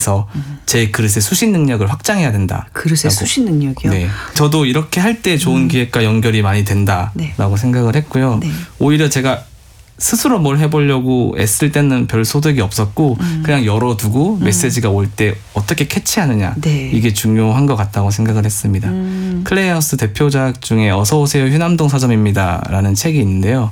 제 그릇의 수신 능력을 확장해야 된다. 그릇의 수신 능력이요? 네. 저도 이렇게 할 때 좋은 기획과 연결이 많이 된다라고 네. 생각을 했고요. 네. 오히려 제가 스스로 뭘 해보려고 애쓸 때는 별 소득이 없었고 그냥 열어두고 메시지가 올 때 어떻게 캐치하느냐 네. 이게 중요한 것 같다고 생각을 했습니다. 클레이하우스 대표작 중에 어서오세요 휴남동 서점입니다 라는 책이 있는데요.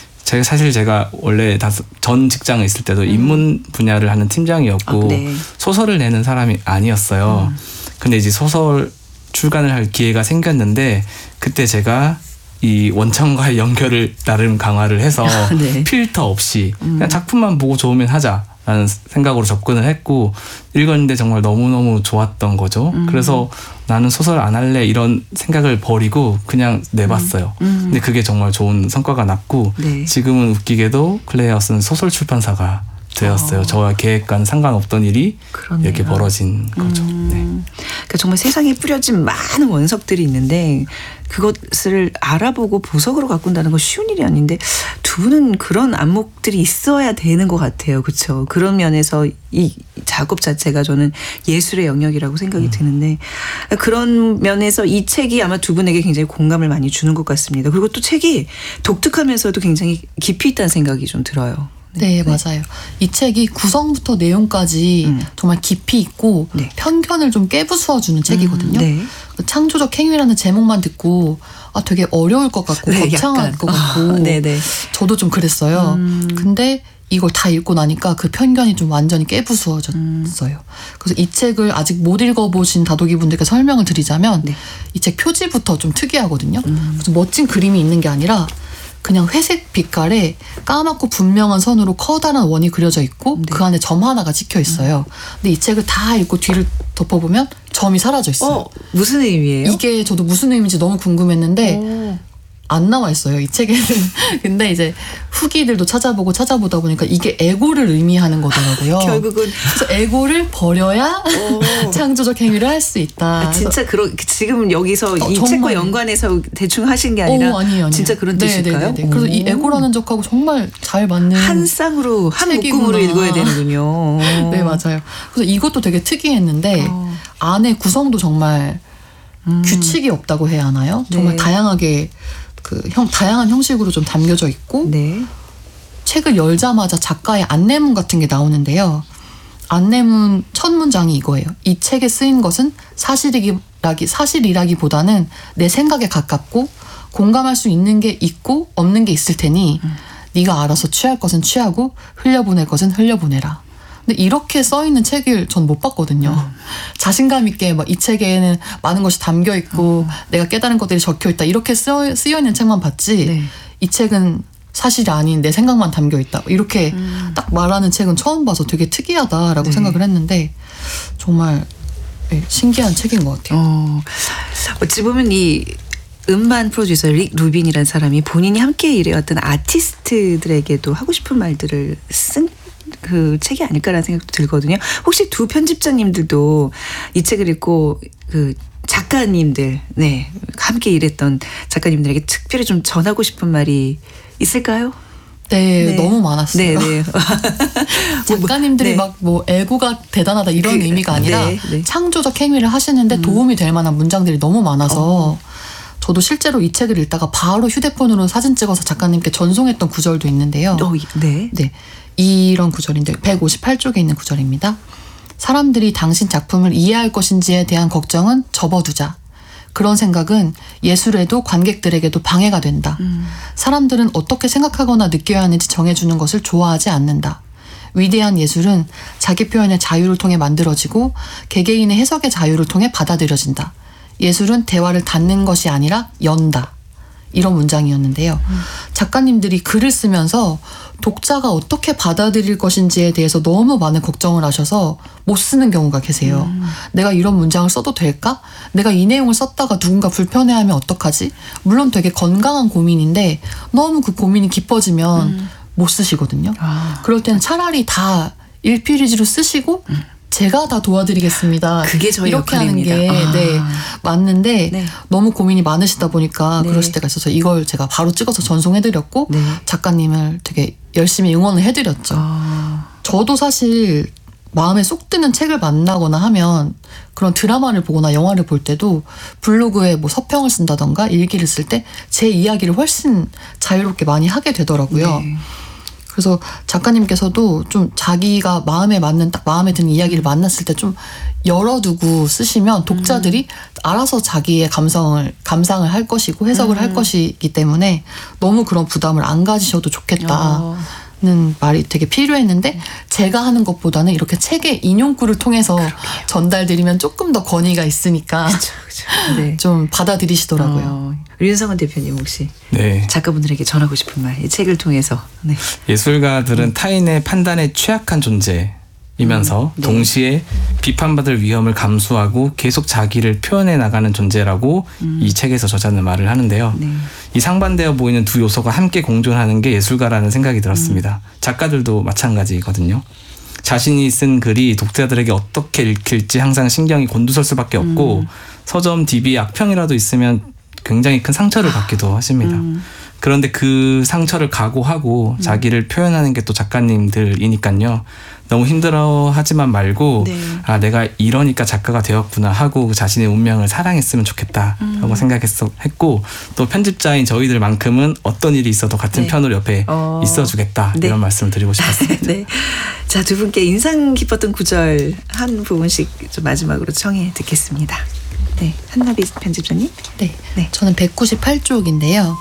제가 원래 전 직장에 있을 때도 인문 분야를 하는 팀장이었고 네. 소설을 내는 사람이 아니었어요. 근데 이제 소설 출간을 할 기회가 생겼는데 그때 제가 이 원천과의 연결을 나름 강화를 해서 네. 필터 없이 그냥 작품만 보고 좋으면 하자라는 생각으로 접근을 했고 읽었는데 정말 너무너무 좋았던 거죠. 그래서 나는 소설 안 할래 이런 생각을 버리고 그냥 내봤어요. 근데 그게 정말 좋은 성과가 났고 네. 지금은 웃기게도 클레이하우스는 소설 출판사가 되었어요. 저와 계획과는 상관없던 일이 그렇네요. 이렇게 벌어진 거죠. 네. 그러니까 정말 세상에 뿌려진 많은 원석들이 있는데 그것을 알아보고 보석으로 가꾼다는 건 쉬운 일이 아닌데 두 분은 그런 안목들이 있어야 되는 것 같아요. 그렇죠? 그런 면에서 이 작업 자체가 저는 예술의 영역이라고 생각이 드는데 그런 면에서 이 책이 아마 두 분에게 굉장히 공감을 많이 주는 것 같습니다. 그리고 또 책이 독특하면서도 굉장히 깊이 있다는 생각이 좀 들어요. 네, 맞아요. 이 책이 구성부터 내용까지 정말 깊이 있고 네. 편견을 좀 깨부수어주는 책이거든요. 네. 창조적 행위라는 제목만 듣고 되게 어려울 것 같고 네, 거창할 약간. 것 같고 네네. 저도 좀 그랬어요. 근데 이걸 다 읽고 나니까 그 편견이 좀 완전히 깨부수어졌어요. 그래서 이 책을 아직 못 읽어보신 다독이분들께 설명을 드리자면 네. 이 책 표지부터 좀 특이하거든요. 그래서 멋진 그림이 있는 게 아니라 그냥 회색 빛깔에 까맣고 분명한 선으로 커다란 원이 그려져 있고 그 안에 점 하나가 찍혀 있어요. 근데 이 책을 다 읽고 뒤를 덮어보면 점이 사라져 있어요. 무슨 의미예요? 이게 저도 무슨 의미인지 너무 궁금했는데 안 나와 있어요, 이 책에는. 근데 이제 후기들도 찾아보다 보니까 이게 에고를 의미하는 거더라고요. 결국은 그래서 에고를 버려야 창조적 행위를 할 수 있다. 진짜 지금 여기서 이 정말. 책과 연관해서 대충 하신 게 아니라 아니에요. 진짜 그런 뜻일까요? 네네네. 그래서 이 에고라는 적하고 정말 잘 맞는 한 쌍으로 한 책이구나. 묶음으로 읽어야 되는군요. 네, 맞아요. 그래서 이것도 되게 특이했는데 안에 구성도 정말 규칙이 없다고 해야 하나요? 정말 네. 다양하게 다양한 형식으로 좀 담겨져 있고 네. 책을 열자마자 작가의 안내문 같은 게 나오는데요. 안내문 첫 문장이 이거예요. 이 책에 쓰인 것은 사실이라기보다는 내 생각에 가깝고 공감할 수 있는 게 있고 없는 게 있을 테니 네가 알아서 취할 것은 취하고 흘려보낼 것은 흘려보내라. 근데 이렇게 써있는 책을 전 못 봤거든요. 자신감 있게 막 이 책에는 많은 것이 담겨 있고 내가 깨달은 것들이 적혀 있다 이렇게 쓰여 있는 책만 봤지 네. 이 책은 사실이 아닌 내 생각만 담겨 있다 이렇게 딱 말하는 책은 처음 봐서 되게 특이하다라고 생각을 했는데 정말 신기한 책인 것 같아요. 어찌 보면 이 음반 프로듀서 릭 루빈이라는 사람이 본인이 함께 일해왔던 아티스트들에게도 하고 싶은 말들을 쓴 그 책이 아닐까라는 생각도 들거든요. 혹시 두 편집자님들도 이 책을 읽고 그 작가님들, 함께 일했던 작가님들에게 특별히 좀 전하고 싶은 말이 있을까요? 네, 너무 많았어요. 네. 작가님들이 막 뭐 애고가 대단하다 이런 의미가 아니라 창조적 행위를 하시는데 도움이 될 만한 문장들이 너무 많아서 저도 실제로 이 책을 읽다가 바로 휴대폰으로 사진 찍어서 작가님께 전송했던 구절도 있는데요. 네. 이런 구절인데 158쪽에 있는 구절입니다. 사람들이 당신 작품을 이해할 것인지에 대한 걱정은 접어두자. 그런 생각은 예술에도 관객들에게도 방해가 된다. 사람들은 어떻게 생각하거나 느껴야 하는지 정해주는 것을 좋아하지 않는다. 위대한 예술은 자기 표현의 자유를 통해 만들어지고 개개인의 해석의 자유를 통해 받아들여진다. 예술은 대화를 닫는 것이 아니라 연다. 이런 문장이었는데요. 작가님들이 글을 쓰면서 독자가 어떻게 받아들일 것인지에 대해서 너무 많은 걱정을 하셔서 못 쓰는 경우가 계세요. 내가 이런 문장을 써도 될까? 내가 이 내용을 썼다가 누군가 불편해하면 어떡하지? 물론 되게 건강한 고민인데 너무 그 고민이 깊어지면 못 쓰시거든요. 그럴 때는 차라리 다 1페이지로 쓰시고 제가 다 도와드리겠습니다. 그게 저희 이렇게 역할입니다. 하는 게 맞는데 너무 고민이 많으시다 보니까 그러실 때가 있어서 이걸 제가 바로 찍어서 전송해드렸고 작가님을 되게 열심히 응원을 해드렸죠. 저도 사실 마음에 쏙 드는 책을 만나거나 하면 그런 드라마를 보거나 영화를 볼 때도 블로그에 뭐 서평을 쓴다던가 일기를 쓸 때 제 이야기를 훨씬 자유롭게 많이 하게 되더라고요. 네. 그래서 작가님께서도 좀 자기가 마음에 맞는 딱 마음에 드는 이야기를 만났을 때 좀 열어두고 쓰시면 독자들이 알아서 자기의 감상을 할 것이고 해석을 할 것이기 때문에 너무 그런 부담을 안 가지셔도 좋겠다는 말이 되게 필요했는데 제가 하는 것보다는 이렇게 책의 인용구를 통해서 전달드리면 조금 더 권위가 있으니까 그렇죠. 네. 좀 받아들이시더라고요. 윤성원 대표님 혹시 네. 작가분들에게 전하고 싶은 말, 이 책을 통해서. 네. 예술가들은 타인의 판단에 취약한 존재이면서 네. 동시에 비판받을 위험을 감수하고 계속 자기를 표현해 나가는 존재라고 이 책에서 저자는 말을 하는데요. 네. 이 상반되어 보이는 두 요소가 함께 공존하는 게 예술가라는 생각이 들었습니다. 작가들도 마찬가지거든요. 자신이 쓴 글이 독자들에게 어떻게 읽힐지 항상 신경이 곤두설 수밖에 없고 서점, DB에 악평이라도 있으면 굉장히 큰 상처를 받기도 하십니다. 그런데 그 상처를 각오하고 자기를 표현하는 게 또 작가님들이니까요. 너무 힘들어하지만 말고 네. 아 내가 이러니까 작가가 되었구나 하고 자신의 운명을 사랑했으면 좋겠다라고 생각했고 또 편집자인 저희들만큼은 어떤 일이 있어도 같은 네. 편으로 옆에 있어주겠다 네. 이런 말씀을 드리고 싶었습니다. 네. 자, 두 분께 인상 깊었던 구절 한 부분씩 좀 마지막으로 청해 듣겠습니다. 네, 한나비 편집자님. 네. 네. 저는 198쪽인데요.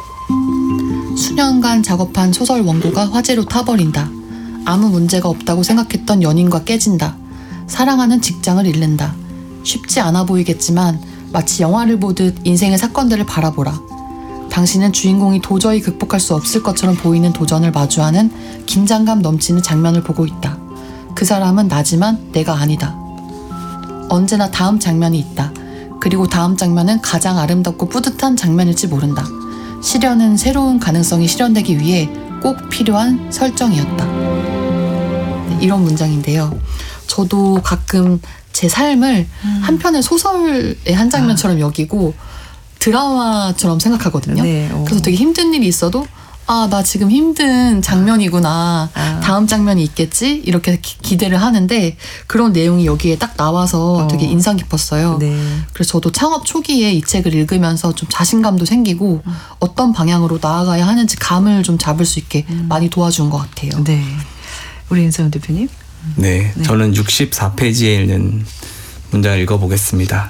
수년간 작업한 소설 원고가 화재로 타버린다. 아무 문제가 없다고 생각했던 연인과 깨진다. 사랑하는 직장을 잃는다. 쉽지 않아 보이겠지만 마치 영화를 보듯 인생의 사건들을 바라보라. 당신은 주인공이 도저히 극복할 수 없을 것처럼 보이는 도전을 마주하는 긴장감 넘치는 장면을 보고 있다. 그 사람은 나지만 내가 아니다. 언제나 다음 장면이 있다. 그리고 다음 장면은 가장 아름답고 뿌듯한 장면일지 모른다. 시련은 새로운 가능성이 실현되기 위해 꼭 필요한 설정이었다. 네, 이런 문장인데요. 저도 가끔 제 삶을 한 편의 소설의 한 장면처럼 여기고 드라마처럼 생각하거든요. 네, 그래서 되게 힘든 일이 있어도 아, 나 지금 힘든 장면이구나. 다음 장면이 있겠지? 이렇게 기대를 하는데 그런 내용이 여기에 딱 나와서 되게 인상 깊었어요. 네. 그래서 저도 창업 초기에 이 책을 읽으면서 좀 자신감도 생기고 어떤 방향으로 나아가야 하는지 감을 좀 잡을 수 있게 많이 도와준 것 같아요. 네. 우리 윤성원 대표님. 네, 저는 64페이지에 있는 문장을 읽어보겠습니다.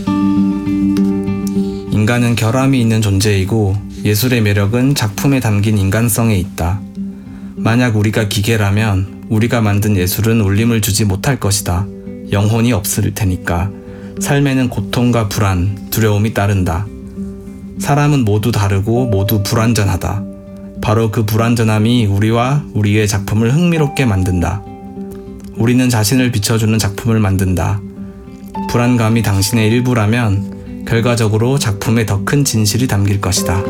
인간은 결함이 있는 존재이고 예술의 매력은 작품에 담긴 인간성에 있다. 만약 우리가 기계라면 우리가 만든 예술은 울림을 주지 못할 것이다. 영혼이 없을 테니까. 삶에는 고통과 불안, 두려움이 따른다. 사람은 모두 다르고 모두 불완전하다. 바로 그 불완전함이 우리와 우리의 작품을 흥미롭게 만든다. 우리는 자신을 비춰주는 작품을 만든다. 불안감이 당신의 일부라면 결과적으로 작품에 더 큰 진실이 담길 것이다.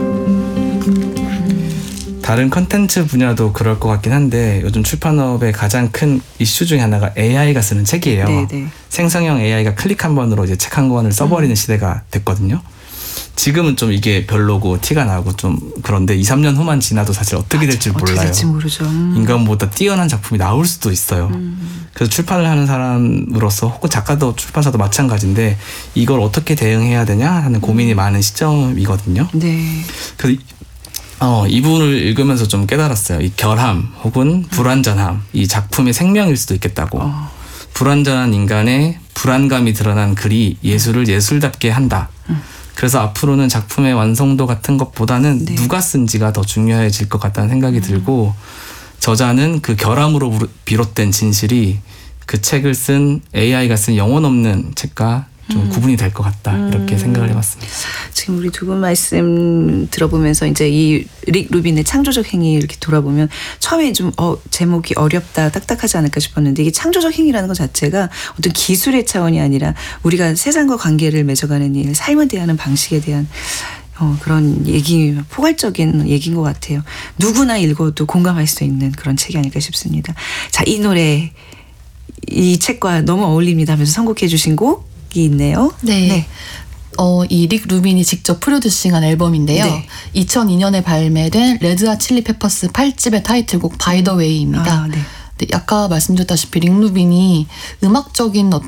다른 컨텐츠 분야도 그럴 것 같긴 한데 요즘 출판업의 가장 큰 이슈 중에 하나가 AI가 쓰는 책이에요. 네네. 생성형 AI가 클릭 한 번으로 이제 책 한 권을 써버리는 시대가 됐거든요. 지금은 좀 이게 별로고 티가 나고 좀 그런데 2, 3년 후만 지나도 사실 어떻게 될지 몰라요. 어떻게 될지 모르죠. 인간보다 뛰어난 작품이 나올 수도 있어요. 그래서 출판을 하는 사람으로서 혹은 작가도 출판사도 마찬가지인데 이걸 어떻게 대응해야 되냐 하는 고민이 많은 시점이거든요. 네. 그래서 이 부분을 읽으면서 좀 깨달았어요. 이 결함 혹은 불완전함, 이 작품의 생명일 수도 있겠다고. 불완전한 인간의 불안감이 드러난 글이 예술을 예술답게 한다. 그래서 앞으로는 작품의 완성도 같은 것보다는 네. 누가 쓴지가 더 중요해질 것 같다는 생각이 들고 저자는 그 결함으로 비롯된 진실이 그 책을 쓴 AI가 쓴 영혼 없는 책과 좀 구분이 될 것 같다 이렇게 생각을 해봤습니다. 지금 우리 두 분 말씀 들어보면서 이제 이 릭 루빈의 창조적 행위 이렇게 돌아보면 처음에 좀 제목이 어렵다 딱딱하지 않을까 싶었는데 이게 창조적 행위라는 것 자체가 어떤 기술의 차원이 아니라 우리가 세상과 관계를 맺어가는 일, 삶을 대하는 방식에 대한 그런 얘기, 포괄적인 얘기인 것 같아요. 누구나 읽어도 공감할 수 있는 그런 책이 아닐까 싶습니다. 자, 이 노래 이 책과 너무 어울립니다 하면서 선곡해 주신 곡이 있네요. 네. 이 릭 루빈이 직접 프로듀싱한 앨범인데요. 네. 2002년에 발매된 레드 핫 칠리 페퍼스 8집의 타이틀곡 바이 더 웨이입니다. 네. 근데 아까 말씀드렸다시피 릭 루빈이 음악적인